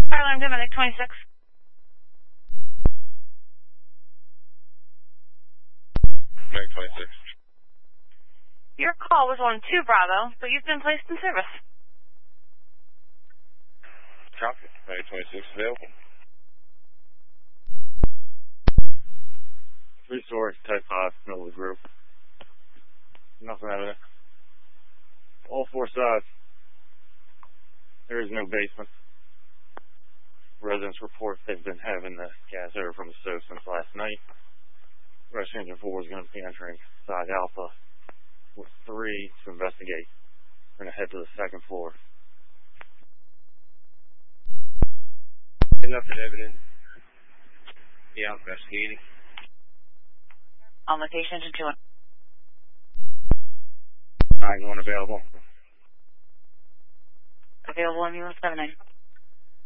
Fire alarm Dominic 26. Dominic 26. Your call was on 2 Bravo, but you've been placed in service. Copy. Dominic 26 available. 3-story, type 5, middle of the group. Nothing evident. All 4 sides. There is no basement. Residents report they've been having the gas odor from the stove since last night. Rescue Engine 4 is going to be entering side Alpha with 3 to investigate. We're going to head to the 2nd floor. Enough evidence. Be out investigating. On location, Engine 2. 9-1 available. Available ambulance 79.